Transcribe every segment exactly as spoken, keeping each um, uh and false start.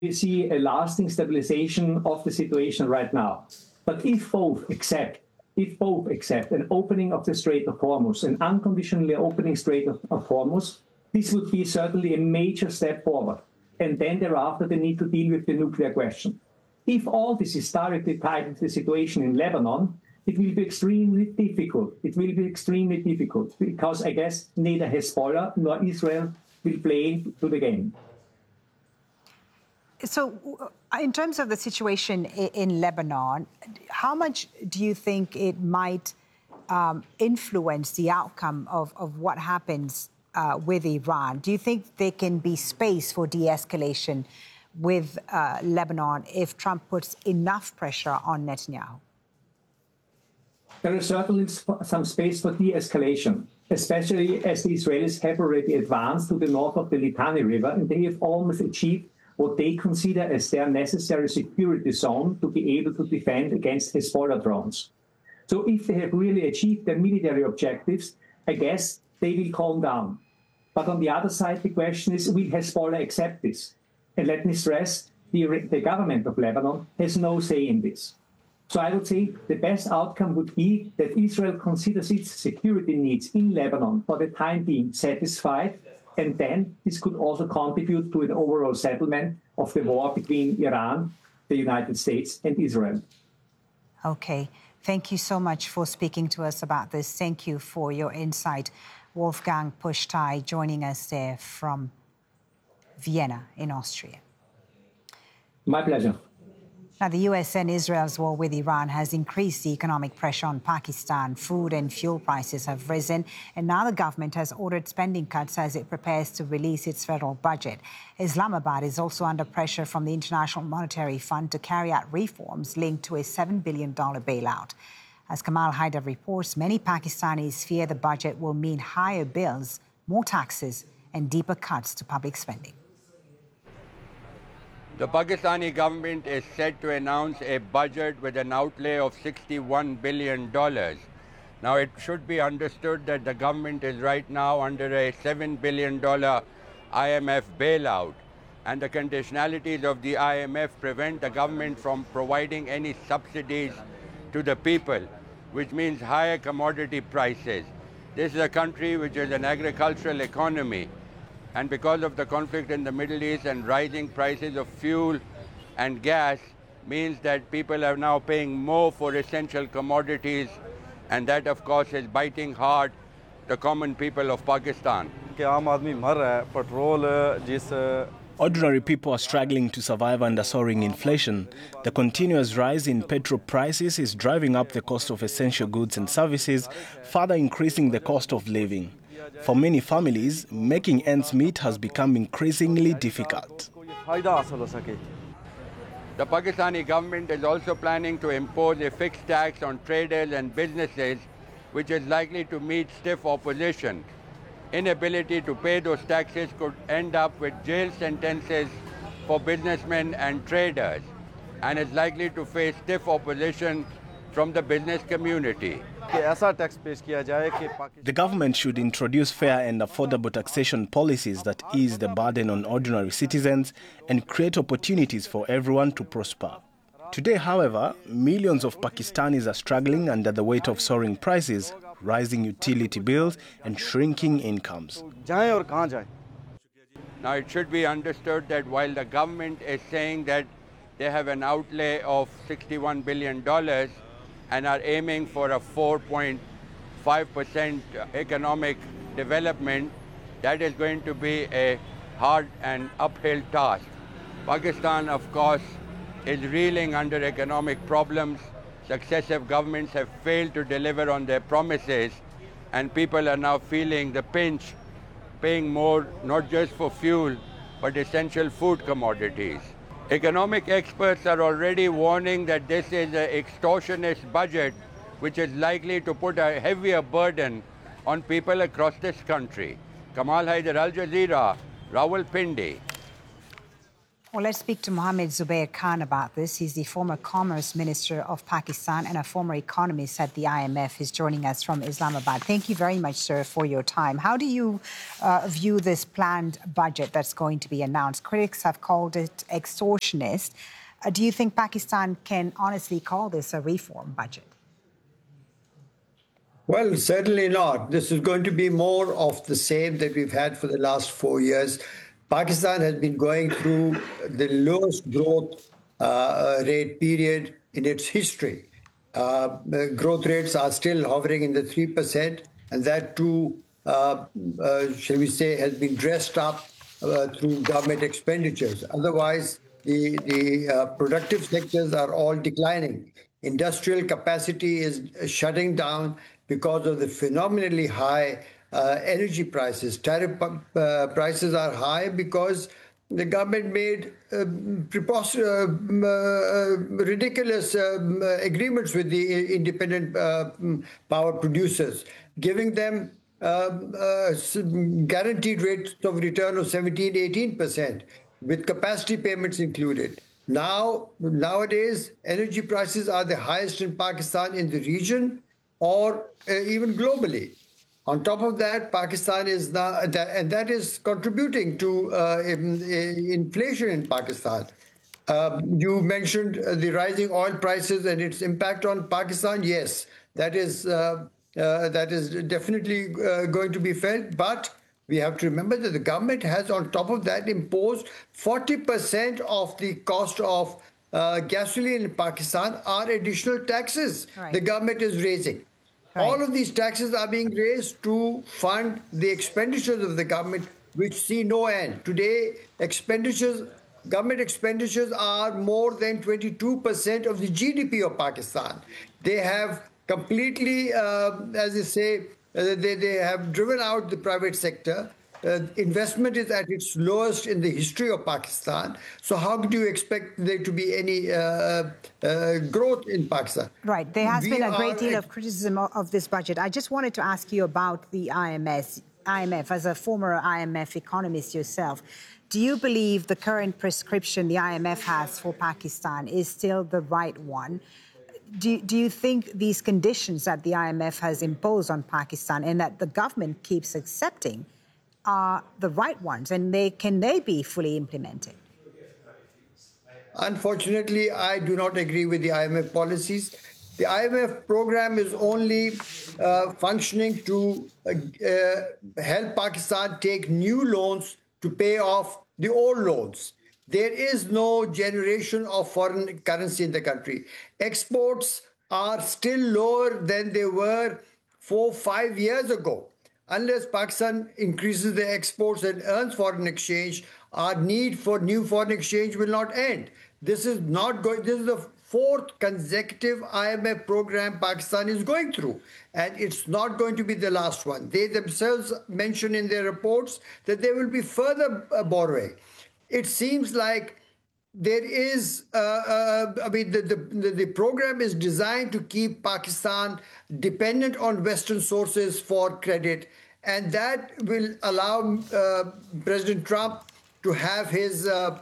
we see a lasting stabilization of the situation right now. But if both accept, if both accept an opening of the Strait of Hormuz, an unconditionally opening Strait of, of Hormuz, this would be certainly a major step forward. And then thereafter, they need to deal with the nuclear question. If all this is directly tied to the situation in Lebanon, it will be extremely difficult. It will be extremely difficult because I guess neither Hezbollah nor Israel will play to the game. So in terms of the situation in Lebanon, how much do you think it might um, influence the outcome of, of what happens uh, with Iran? Do you think there can be space for de-escalation with uh, Lebanon if Trump puts enough pressure on Netanyahu? There is certainly some space for de-escalation, especially as the Israelis have already advanced to the north of the Litani River, and they have almost achieved what they consider as their necessary security zone to be able to defend against Hezbollah drones. So if they have really achieved their military objectives, I guess they will calm down. But on the other side, the question is, will Hezbollah accept this? And let me stress, the, the government of Lebanon has no say in this. So I would say the best outcome would be that Israel considers its security needs in Lebanon for the time being satisfied, and then this could also contribute to an overall settlement of the war between Iran, the United States, and Israel. Okay. Thank you so much for speaking to us about this. Thank you for your insight. Wolfgang Pusztai joining us there from Vienna in Austria. My pleasure. Now, the U S and Israel's war with Iran has increased the economic pressure on Pakistan. Food and fuel prices have risen, and now the government has ordered spending cuts as it prepares to release its federal budget. Islamabad is also under pressure from the International Monetary Fund to carry out reforms linked to a seven billion dollars bailout. As Kamal Haider reports, many Pakistanis fear the budget will mean higher bills, more taxes, and deeper cuts to public spending. The Pakistani government is set to announce a budget with an outlay of sixty-one billion dollars. Now, it should be understood that the government is right now under a seven billion dollars I M F bailout, and the conditionalities of the I M F prevent the government from providing any subsidies to the people, which means higher commodity prices. This is a country which is an agricultural economy. And because of the conflict in the Middle East and rising prices of fuel and gas means that people are now paying more for essential commodities, and that, of course, is biting hard the common people of Pakistan. Ordinary people are struggling to survive under soaring inflation. The continuous rise in petrol prices is driving up the cost of essential goods and services, further increasing the cost of living. For many families, making ends meet has become increasingly difficult. The Pakistani government is also planning to impose a fixed tax on traders and businesses, which is likely to meet stiff opposition. Inability to pay those taxes could end up with jail sentences for businessmen and traders, and is likely to face stiff opposition from the business community. The government should introduce fair and affordable taxation policies that ease the burden on ordinary citizens and create opportunities for everyone to prosper. Today, however, millions of Pakistanis are struggling under the weight of soaring prices, rising utility bills, and shrinking incomes. Now, it should be understood that while the government is saying that they have an outlay of sixty-one billion dollars and are aiming for a four point five percent economic development, that is going to be a hard and uphill task. Pakistan, of course, is reeling under economic problems. Successive governments have failed to deliver on their promises, and people are now feeling the pinch, paying more not just for fuel, but essential food commodities. Economic experts are already warning that this is an extortionist budget which is likely to put a heavier burden on people across this country. Kamal Haider, Al Jazeera, Rawalpindi. Well, let's speak to Mohammed Zubair Khan about this. He's the former Commerce Minister of Pakistan and a former economist at the I M F. He's joining us from Islamabad. Thank you very much, sir, for your time. How do you uh, view this planned budget that's going to be announced? Critics have called it extortionist. Uh, do you think Pakistan can honestly call this a reform budget? Well, certainly not. This is going to be more of the same that we've had for the last four years. Pakistan has been going through the lowest growth uh, rate period in its history. Uh, growth rates are still hovering in the three percent, and that too, uh, uh, shall we say, has been dressed up uh, through government expenditures. Otherwise, the, the uh, productive sectors are all declining. Industrial capacity is shutting down because of the phenomenally high uh, energy prices. Tariff uh, prices are high because the government made uh, uh, uh, ridiculous um, agreements with the independent uh, power producers, giving them uh, uh, guaranteed rates of return of seventeen, eighteen percent, with capacity payments included. Now, nowadays, energy prices are the highest in Pakistan, in the region, or uh, even globally. On top of that, Pakistan is now, and that is contributing to uh, inflation in Pakistan. Uh, you mentioned the rising oil prices and its impact on Pakistan. Yes, that is uh, uh, that is definitely uh, going to be felt. But we have to remember that the government has, on top of that, imposed forty percent of the cost of uh, gasoline in Pakistan are additional taxes right. the government is raising. Right. All of these taxes are being raised to fund the expenditures of the government, which see no end. Today, expenditures, government expenditures are more than twenty-two percent of the G D P of Pakistan. They have completely, uh, as they say, uh, they, they have driven out the private sector. Uh, investment is at its lowest in the history of Pakistan. So how do you expect there to be any uh, uh, growth in Pakistan? Right. There has we been a great deal of criticism of this budget. I just wanted to ask you about the I M F. I M F, as a former I M F economist yourself, do you believe the current prescription the I M F has for Pakistan is still the right one? Do, do you think these conditions that the I M F has imposed on Pakistan and that the government keeps accepting are the right ones, and they can they be fully implemented? Unfortunately, I do not agree with the I M F policies. The I M F program is only uh, functioning to uh, uh, help Pakistan take new loans to pay off the old loans. There is no generation of foreign currency in the country. Exports are still lower than they were four, five years ago. Unless Pakistan increases their exports and earns foreign exchange, our need for new foreign exchange will not end. This is not going. This is the fourth consecutive I M F program Pakistan is going through, and it's not going to be the last one. They themselves mention in their reports that there will be further uh, borrowing. It seems like there is, uh, uh, I mean, the, the, the program is designed to keep Pakistan dependent on Western sources for credit, and that will allow uh, President Trump to have his, uh,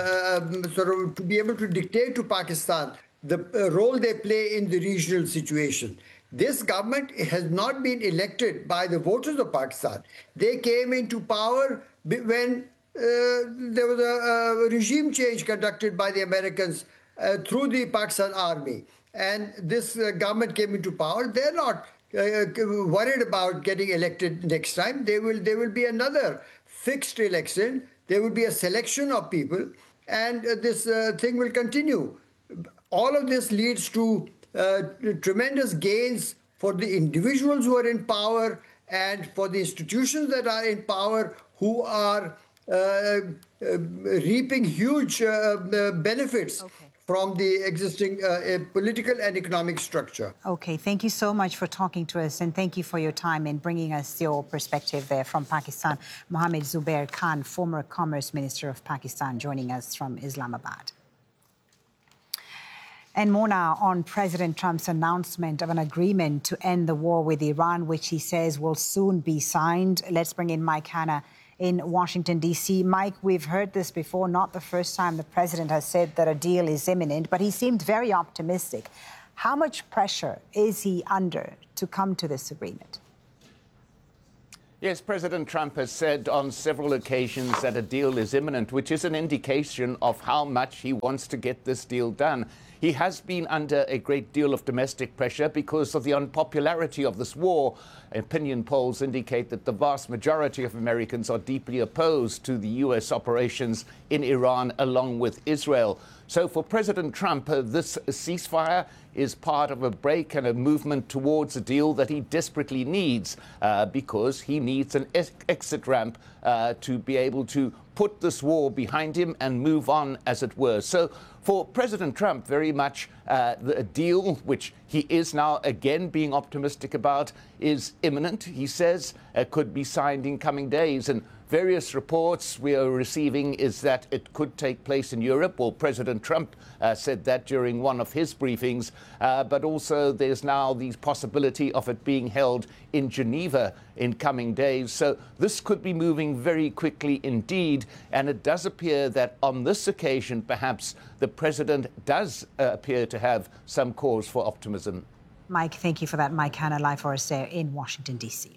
uh, sort of, to be able to dictate to Pakistan the uh, role they play in the regional situation. This government has not been elected by the voters of Pakistan. They came into power when Uh, there was a, a regime change conducted by the Americans uh, through the Pakistan army. And this uh, government came into power. They're not uh, worried about getting elected next time. They will, there will be another fixed election. There will be a selection of people. And uh, this uh, thing will continue. All of this leads to uh, tremendous gains for the individuals who are in power and for the institutions that are in power who are Uh, uh, reaping huge uh, uh, benefits okay. from the existing uh, uh, political and economic structure. Okay, thank you so much for talking to us, and thank you for your time and bringing us your perspective there from Pakistan. Mohammed Zubair Khan, former Commerce Minister of Pakistan, joining us from Islamabad. And more now on President Trump's announcement of an agreement to end the war with Iran, which he says will soon be signed. Let's bring in Mike Hanna in Washington, D C. Mike, we've heard this before, not the first time the president has said that a deal is imminent, but he seemed very optimistic. How much pressure is he under to come to this agreement? Yes, President Trump has said on several occasions that a deal is imminent, which is an indication of how much he wants to get this deal done. He has been under a great deal of domestic pressure because of the unpopularity of this war. Opinion polls indicate that the vast majority of Americans are deeply opposed to the U S operations in Iran along with Israel. So for President Trump, uh, this ceasefire is part of a break and a movement towards a deal that he desperately needs uh, because he needs an ex exit ramp uh, to be able to put this war behind him and move on, as it were. So for President Trump, very much uh, the deal, which he is now again being optimistic about, is imminent. He says it could be signed in coming days. And various reports we are receiving is that it could take place in Europe. Well, President Trump uh, said that during one of his briefings. Uh, but also there's now the possibility of it being held in Geneva in coming days. So this could be moving very quickly indeed. And it does appear that on this occasion, perhaps the president does uh, appear to have some cause for optimism. Mike, thank you for that. Mike Hanna, live for us there in Washington, D C.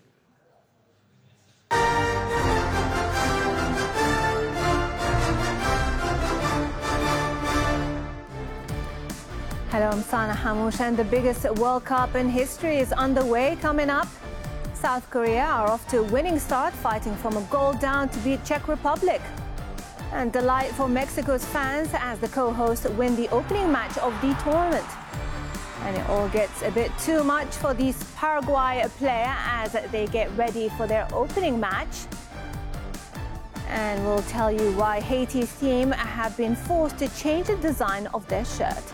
Hello, I'm Sana Hamouche, and the biggest World Cup in history is underway. Coming up, South Korea are off to a winning start, fighting from a goal down to beat Czech Republic. And delight for Mexico's fans as the co-hosts win the opening match of the tournament. And it all gets a bit too much for these Paraguay players as they get ready for their opening match. And we'll tell you why Haiti's team have been forced to change the design of their shirt.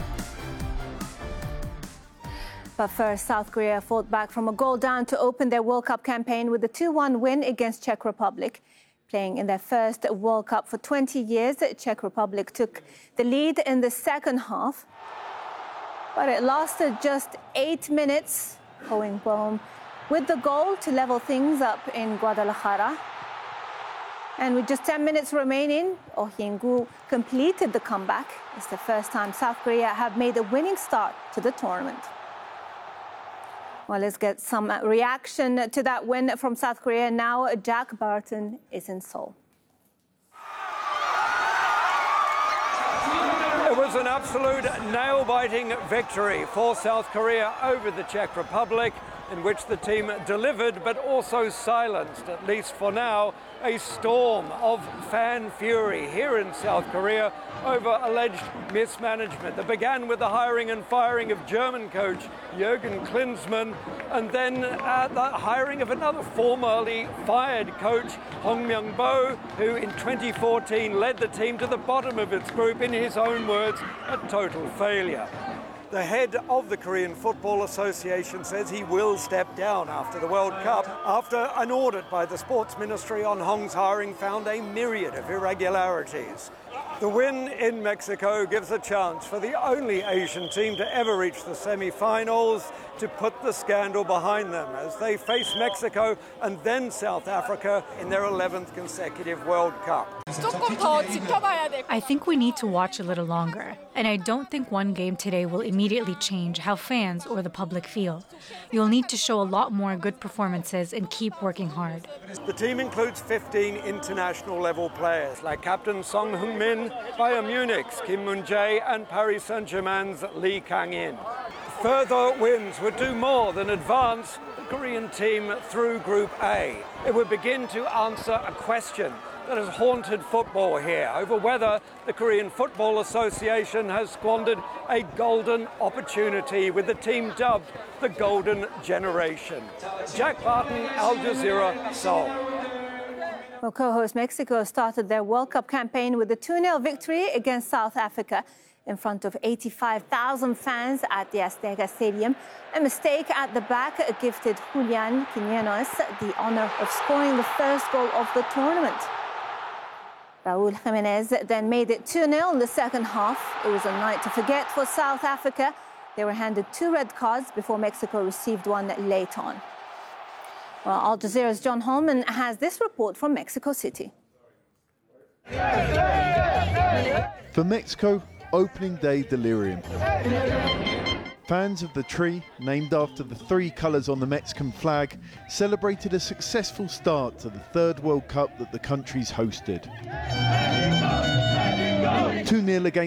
But first, South Korea fought back from a goal down to open their World Cup campaign with a two one win against Czech Republic. Playing in their first World Cup for twenty years, the Czech Republic took the lead in the second half. But it lasted just eight minutes, going home with the goal to level things up in Guadalajara. And with just ten minutes remaining, Oh Hyun-gu completed the comeback. It's the first time South Korea have made a winning start to the tournament. Well, let's get some reaction to that win from South Korea. Now, Jack Barton is in Seoul. It was an absolute nail-biting victory for South Korea over the Czech Republic, in which the team delivered but also silenced, at least for now, a storm of fan fury here in South Korea over alleged mismanagement that began with the hiring and firing of German coach Jürgen Klinsmann, and then uh, the hiring of another formerly fired coach, Hong Myung-bo, who in twenty fourteen led the team to the bottom of its group, in his own words, a total failure. The head of the Korean Football Association says he will step down after the World Cup, after an audit by the Sports Ministry on Hong's hiring found a myriad of irregularities. The win in Mexico gives a chance for the only Asian team to ever reach the semi-finals to put the scandal behind them as they face Mexico and then South Africa in their eleventh consecutive World Cup. I think we need to watch a little longer, and I don't think one game today will immediately change how fans or the public feel. You'll need to show a lot more good performances and keep working hard. The team includes fifteen international level players like captain Song Heung-min, Bayern Munich's Kim Moon-jae and Paris Saint-Germain's Lee Kang-in. Further wins would do more than advance the Korean team through Group A. It would begin to answer a question that has haunted football here over whether the Korean Football Association has squandered a golden opportunity with the team dubbed the Golden Generation. Jack Barton, Al Jazeera, Seoul. Well, co-host Mexico started their World Cup campaign with a two nil victory against South Africa in front of eighty-five thousand fans at the Azteca Stadium. A mistake at the back gifted Julian Quiñones the honor of scoring the first goal of the tournament. Raúl Jiménez then made it two nil in the second half. It was a night to forget for South Africa. They were handed two red cards before Mexico received one late on. Well, Al Jazeera's John Holman has this report from Mexico City. For Mexico, opening day delirium. Fans of the tree, named after the three colours on the Mexican flag, celebrated a successful start to the third World Cup that the country's hosted. two nil against